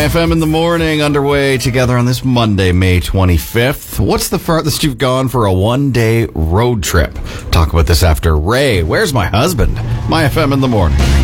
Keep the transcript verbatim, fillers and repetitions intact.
My F M in the morning underway together on this Monday, May twenty-fifth. What's the farthest you've gone for a one-day road trip? Talk about this after Ray. Where's my husband? My F M in the morning.